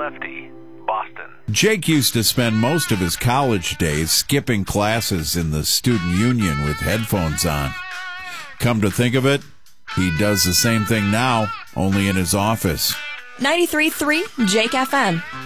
Lefty, Boston. Jake used to spend most of his college days skipping classes in the student union with headphones on. Come to think of it, he does the same thing now, only in his office. 93.3 Jake FM.